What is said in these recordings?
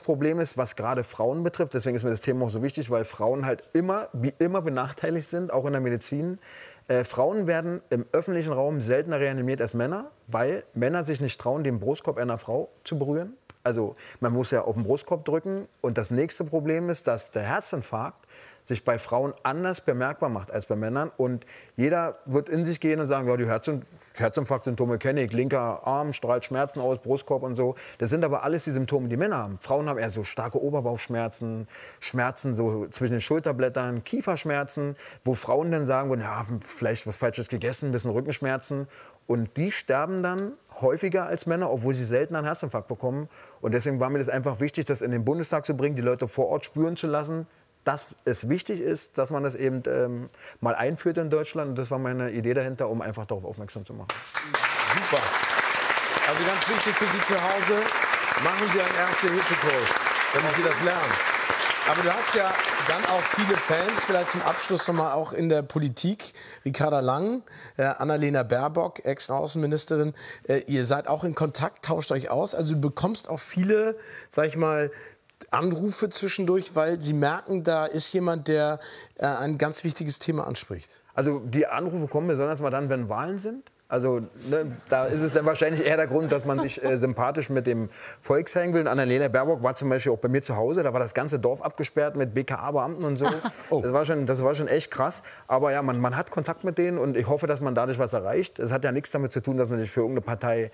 Problem ist, was gerade Frauen betrifft, deswegen ist mir das Thema auch so wichtig, weil Frauen halt wie immer benachteiligt sind, auch in der Medizin. Frauen werden im öffentlichen Raum seltener reanimiert als Männer, weil Männer sich nicht trauen, den Brustkorb einer Frau zu berühren. Also man muss ja auf den Brustkorb drücken. Und das nächste Problem ist, dass der Herzinfarkt sich bei Frauen anders bemerkbar macht als bei Männern. Und jeder wird in sich gehen und sagen, ja, die Herzinfarktsymptome kenne ich. Linker Arm strahlt Schmerzen aus, Brustkorb und so. Das sind aber alles die Symptome, die Männer haben. Frauen haben eher so starke Oberbauchschmerzen, Schmerzen so zwischen den Schulterblättern, Kieferschmerzen, wo Frauen dann sagen, ja, vielleicht was Falsches gegessen, ein bisschen Rückenschmerzen. Und die sterben dann häufiger als Männer, obwohl sie selten einen Herzinfarkt bekommen. Und deswegen war mir das einfach wichtig, das in den Bundestag zu bringen, die Leute vor Ort spüren zu lassen, dass es wichtig ist, dass man das eben mal einführt in Deutschland. Und das war meine Idee dahinter, um einfach darauf aufmerksam zu machen. Super. Also ganz wichtig für Sie zu Hause, machen Sie einen Erste-Hilfe-Kurs, damit Sie das lernen. Aber du hast ja dann auch viele Fans, vielleicht zum Abschluss noch mal auch in der Politik. Ricarda Lang, Annalena Baerbock, Ex-Außenministerin. Ihr seid auch in Kontakt, tauscht euch aus. Also du bekommst auch viele, sag ich mal, Anrufe zwischendurch, weil sie merken, da ist jemand, der ein ganz wichtiges Thema anspricht. Also die Anrufe kommen besonders mal dann, wenn Wahlen sind. Also ne, da ist es dann wahrscheinlich eher der Grund, dass man sich sympathisch mit dem Volk zeigen will. Und Annalena Baerbock war zum Beispiel auch bei mir zu Hause. Da war das ganze Dorf abgesperrt mit BKA-Beamten und so. Oh. Das war schon echt krass. Aber ja, man hat Kontakt mit denen und ich hoffe, dass man dadurch was erreicht. Es hat ja nichts damit zu tun, dass man sich für irgendeine Partei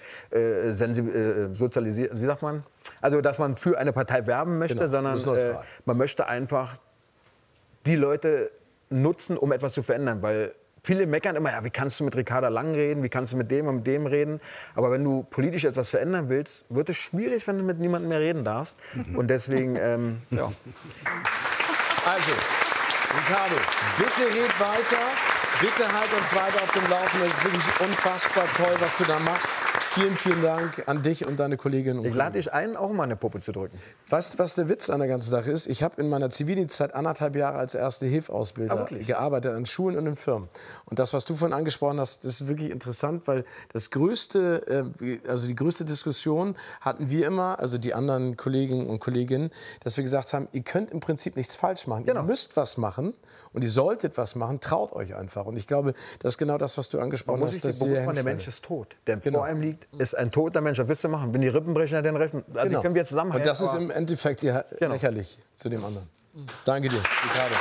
sozialisiert, wie sagt man? Also dass man für eine Partei werben möchte, genau, sondern man möchte einfach die Leute nutzen, um etwas zu verändern. Weil viele meckern immer, ja, wie kannst du mit Ricarda Lang reden, wie kannst du mit dem und mit dem reden. Aber wenn du politisch etwas verändern willst, wird es schwierig, wenn du mit niemandem mehr reden darfst. Und deswegen, ja. Also, Ricardo, bitte red weiter, bitte halt uns weiter auf dem Laufenden. Es ist wirklich unfassbar toll, was du da machst. Vielen, vielen Dank an dich und deine Kolleginnen und Kollegen. Ich lade dich ein, auch mal eine Puppe zu drücken. Weißt du, was der Witz an der ganzen Sache ist? Ich habe in meiner Zivildienstzeit 1,5 Jahre als Erste-Hilfe-Ausbilder gearbeitet an Schulen und in Firmen. Und das, was du vorhin angesprochen hast, das ist wirklich interessant, weil das größte, also die größte Diskussion hatten wir immer, also die anderen Kolleginnen und Kollegen, dass wir gesagt haben, ihr könnt im Prinzip nichts falsch machen. Genau. Ihr müsst was machen und ihr solltet was machen, traut euch einfach. Und ich glaube, das ist genau das, was du angesprochen hast. Man muss sich bewusst machen, der Mensch ist tot. Der vor einem liegt, ist ein toter Mensch. Was willst du machen? Wenn die Rippen brechen, dann rechten. Also die können wir zusammenhalten. Und das ist im Endeffekt ja lächerlich zu dem anderen. Danke dir, Ricardo.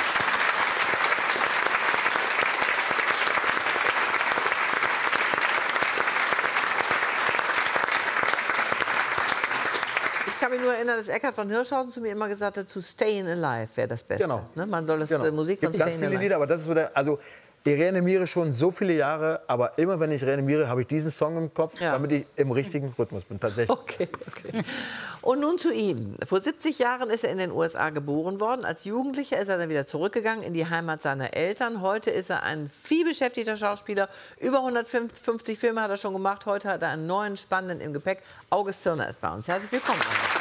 Ich kann mich nur erinnern, dass Eckhard von Hirschhausen zu mir immer gesagt hat, to stay alive wäre das Beste. Genau. Ne? Man soll das Musik von Stay ganz viele Lieder, aber das ist so der, also ich reanimiere schon so viele Jahre, aber immer wenn ich reanimiere, habe ich diesen Song im Kopf, damit ich im richtigen Rhythmus bin, tatsächlich. Okay. Und nun zu ihm. Vor 70 Jahren ist er in den USA geboren worden. Als Jugendlicher ist er dann wieder zurückgegangen in die Heimat seiner Eltern. Heute ist er ein vielbeschäftigter Schauspieler. Über 150 Filme hat er schon gemacht. Heute hat er einen neuen, spannenden im Gepäck. August Zirner ist bei uns. Herzlich willkommen.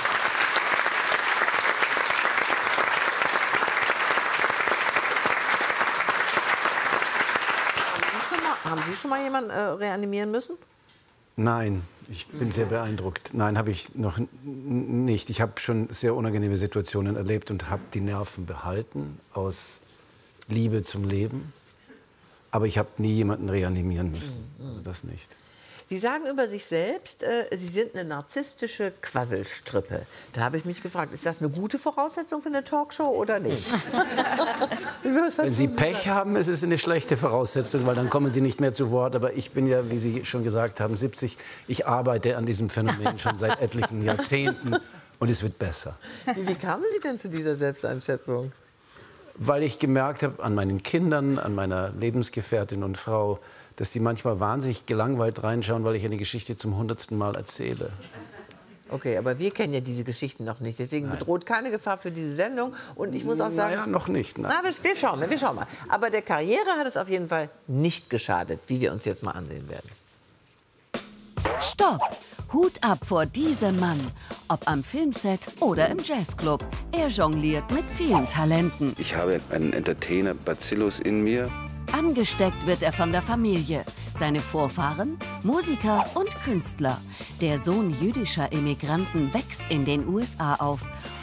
Haben Sie schon mal jemanden reanimieren müssen? Nein, ich bin sehr beeindruckt. Nein, habe ich noch nicht. Ich habe schon sehr unangenehme Situationen erlebt und habe die Nerven behalten aus Liebe zum Leben. Aber ich habe nie jemanden reanimieren müssen. Also das nicht. Sie sagen über sich selbst, Sie sind eine narzisstische Quasselstrippe. Da habe ich mich gefragt, ist das eine gute Voraussetzung für eine Talkshow oder nicht? Wenn Sie Pech haben, ist es eine schlechte Voraussetzung, weil dann kommen Sie nicht mehr zu Wort. Aber ich bin ja, wie Sie schon gesagt haben, 70. Ich arbeite an diesem Phänomen schon seit etlichen Jahrzehnten und es wird besser. Wie kamen Sie denn zu dieser Selbsteinschätzung? Weil ich gemerkt habe an meinen Kindern, an meiner Lebensgefährtin und Frau, dass die manchmal wahnsinnig gelangweilt reinschauen, weil ich eine Geschichte zum 100. Mal erzähle. Okay, aber wir kennen ja diese Geschichten noch nicht. Deswegen bedroht keine Gefahr für diese Sendung. Und ich muss auch sagen... Naja, noch nicht. Na, wir schauen mal. Aber der Karriere hat es auf jeden Fall nicht geschadet, wie wir uns jetzt mal ansehen werden. Stopp! Hut ab vor diesem Mann. Ob am Filmset oder im Jazzclub. Er jongliert mit vielen Talenten. Ich habe einen Entertainer-Bacillus in mir. Angesteckt wird er von der Familie. Seine Vorfahren? Musiker und Künstler. Der Sohn jüdischer Immigranten wächst in den USA auf